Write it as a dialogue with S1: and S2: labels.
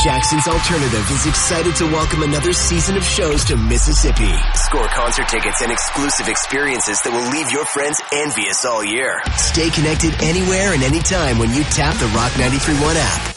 S1: Jackson's Alternative is excited to welcome another season of shows to Mississippi. Score concert tickets and exclusive experiences that will leave your friends envious all year. Stay connected anywhere and anytime when you tap the Rock 93.1 app.